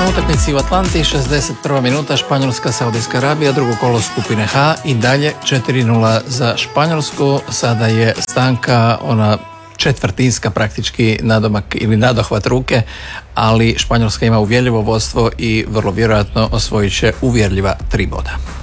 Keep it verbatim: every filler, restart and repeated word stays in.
utakmici u Atlanti, šezdeset prva minuta, Španjolska, Saudijska Arabija, drugo kolo skupine H i dalje četiri nula za Španjolsku. Sada je stanka, ona četvrtinska praktički nadomak ili nadohvat ruke, ali Španjolska ima uvjerljivo vodstvo i vrlo vjerojatno osvojit će uvjerljiva tri boda.